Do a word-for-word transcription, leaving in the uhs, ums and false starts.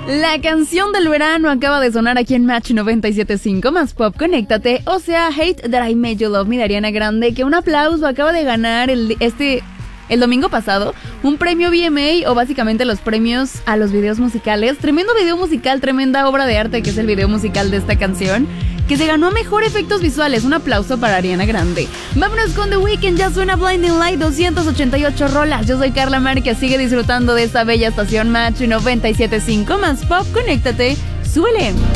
La canción del verano acaba de sonar aquí en Match noventa y siete punto cinco más Pop, conéctate. O sea, Hate That I Made You Love Me de Ariana Grande, que un aplauso, acaba de ganar el, este, el domingo pasado un premio V M A, o básicamente los premios a los videos musicales. Tremendo video musical, tremenda obra de arte que es el video musical de esta canción, que se ganó a mejor efectos visuales. Un aplauso para Ariana Grande. Vámonos con The Weeknd, ya suena Blinding Light, doscientas ochenta y ocho rolas. Yo soy Carla Márquez, sigue disfrutando de esta bella estación Match noventa y siete punto cinco más Pop, conéctate, súbele.